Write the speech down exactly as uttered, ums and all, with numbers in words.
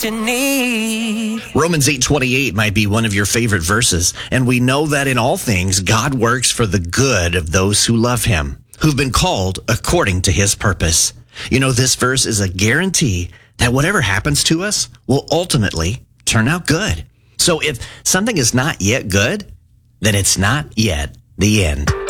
what you need. Romans eight twenty-eight might be one of your favorite verses, and we know that in all things God works for the good of those who love him, who've been called according to his purpose. You know, this verse is a guarantee that whatever happens to us will ultimately turn out good. So if something is not yet good, then it's not yet the end.